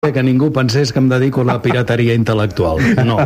que ningú pensés que em dedico a la piratería intelectual. No.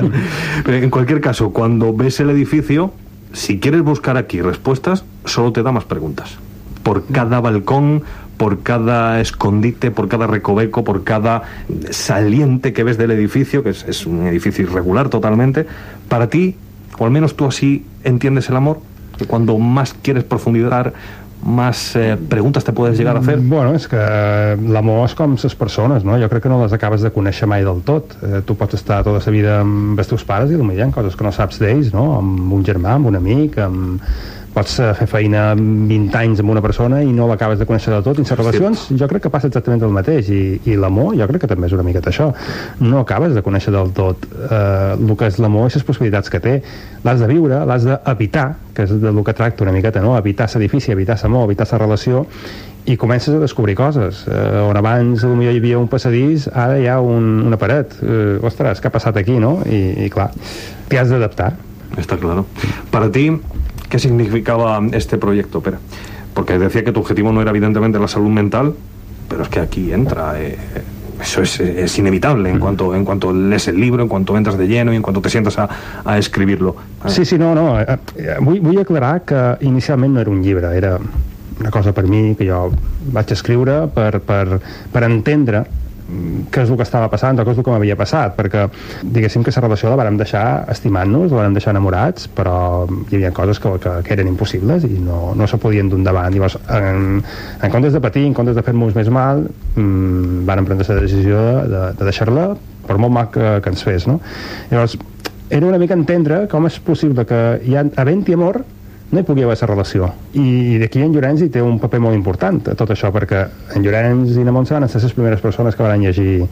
En cualquier caso, cuando ves el edificio, si quieres buscar aquí respuestas, solo te da más preguntas. Por cada balcón, por cada escondite, por cada recoveco, por cada saliente que ves del edificio, que es un edificio irregular totalmente, para ti, o al menos tú así entiendes el amor, que cuando más quieres profundizar, más preguntes te puedes llegar a fer? Bueno, és que l'amor és com les persones, no? Jo crec que no les acabes de conèixer mai del tot. Tu pots estar tota la vida amb els teus pares i potser hi ha coses que no saps d'ells, no? Amb un germà, amb un amic, pots fer feina 20 anys amb una persona i no l'acabes de conèixer del tot. I en les relacions jo crec que passa exactament el mateix, i l'amor jo crec que també és una miqueta això. No acabes de conèixer del tot el que és l'amor i les possibilitats que té. L'has de viure, l'has d'evitar, que és del que tracta una miqueta, no? Evitar l'edifici, evitar l'amor, evitar la relació, i comences a descobrir coses. On abans potser hi havia un passadís, ara hi ha una paret. Ostres, què ha passat aquí, no? I clar, t'hi has d'adaptar. Está claro. Para ti, ¿qué significaba este proyecto, Pere? Porque decía que tu objetivo no era evidentemente la salud mental, pero es que aquí entra, eso es inevitable en cuanto lees el libro, en cuanto entras de lleno y en cuanto te sientas a escribirlo. Sí, no. Vull aclarar que inicialment no era un llibre, era una cosa per mi que jo vaig escriure per entendre què és el que estava passant o què és el que m'havia passat, perquè diguéssim que la relació la vàrem deixar estimant-nos, la vàrem deixar enamorats, però hi havia coses que eren impossibles i no se podien dur endavant. Llavors, en comptes de patir, en comptes de fer-nos més mal, vàrem prendre la decisió de deixar-la, per molt mal que ens fes, no? Llavors, era una mica entendre com és possible que havent-hi amor no hi pugui haver la relació. I d'aquí en Llorenç hi té un paper molt important a tot això, perquè en Llorenç i na Montse van ser les primeres persones que van llegir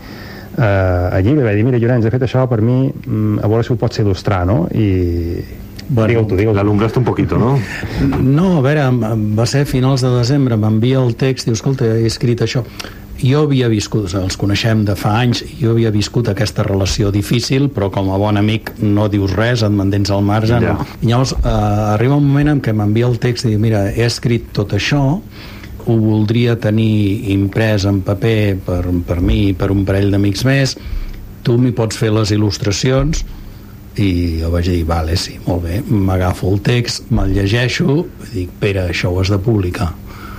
el llibre i va dir, mira Llorenç, he fet això per mi, a veure si ho pots il·lustrar, no? I bueno, digueu-t'ho. L'alumbraste un poquito, no? No, a veure, va ser a finals de desembre, m'envia el text, diu, escolta, he escrit això. Jo havia viscut, els coneixem de fa anys, jo havia viscut aquesta relació difícil, però com a bon amic no dius res, et mantens al marge. Ja. No? I llavors arriba un moment en què m'envia el text i diu, mira, he escrit tot això, ho voldria tenir imprès en paper per mi i per un parell d'amics més, tu m'hi pots fer les il·lustracions. I jo vaig dir, vale, sí, molt bé, m'agafo el text, me'l llegeixo i dic, Pere, això ho has de publicar.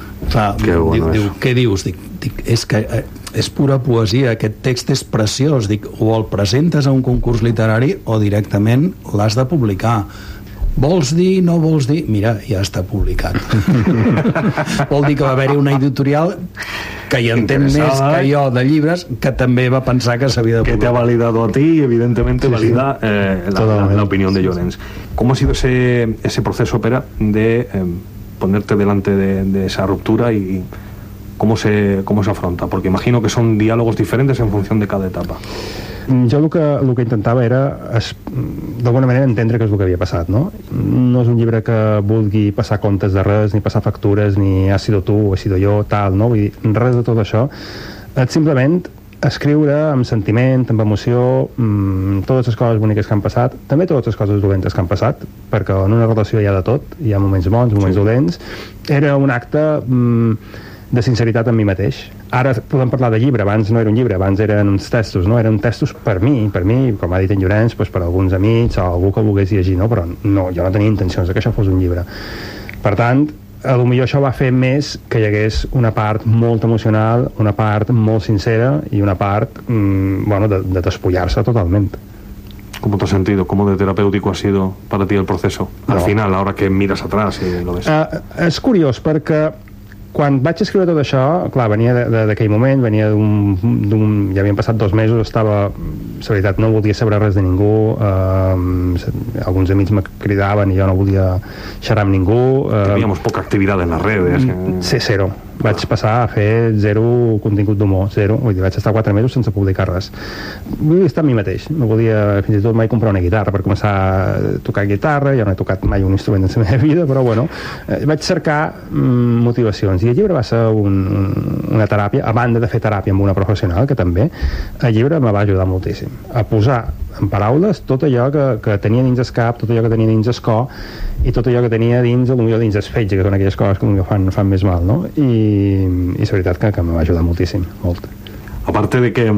Diu, què dius? Dic, és que és pura poesia, aquest text és preciós. Dic, o el presentes a un concurs literari o directament l'has de publicar. Vols dir, no vols dir? Mira, ja està publicat. Vol dir que va haver-hi una editorial que hi entén més que jo de llibres, que també va pensar que s'havia de publicar. Que te ha validado a ti y evidentemente valida la opinión de Llorenç. ¿Cómo ha sido ese proceso, Pere, de ponerte delante de esa ruptura y cómo se afronta? Porque imagino que son diálogos diferentes en función de cada etapa. Jo el que intentava era d'alguna manera entendre què és el que havia passat, no? No és un llibre que vulgui passar comptes de res, ni passar factures, ni ha sido tu, ha sido jo, tal, no? Vull dir, res de tot això. És simplement escriure amb sentiment, amb emoció, totes les coses boniques que han passat, també totes les coses dolentes que han passat, perquè en una relació hi ha de tot, hi ha moments bons, moments dolents. Era un acte de sinceritat amb mi mateix. Ara podem parlar de llibre, abans no era un llibre, abans eren uns textos, no? Eren textos per mi, com ha dit en Llorenç, doncs per alguns amics o algú que volgués llegir, no? Però no, jo no tenia intencions de que això fos un llibre. Per tant, potser això va fer més que hi hagués una part molt emocional, una part molt sincera i una part, de despullar-se totalment. ¿Cómo te has sentido? ¿Cómo de terapéutico ha sido para ti el proceso? Al final, ahora que miras atrás y lo ves. És curiós perquè quan vaig escriure tot això, clar, venia d'aquell moment, venia d'un... Ja havien passat 2 mesos, estava... La veritat, no volia saber res de ningú, alguns amics me cridaven i jo no volia xerrar amb ningú. Teníamos poca actividad en las redes. Sí, zero. Vaig passar a fer 0 contingut d'humor, 0. Vull dir, vaig estar 4 mesos sense publicar res. Vull estar amb mi mateix. No volia fins i tot mai comprar una guitarra per començar a tocar guitarra. Jo no he tocat mai un instrument en la meva vida, però bueno, vaig cercar motivacions. I el llibre va ser una teràpia, a banda de fer teràpia amb una professional, que també, el llibre me va ajudar moltíssim a posar en paraules tot allò que tenia dins el cap, tot allò que tenia dins el cor i tot allò que tenia dins el fetge, que són aquelles coses que fan més mal, no? I la veritat que me va ajudar moltíssim, molt. Aparte de que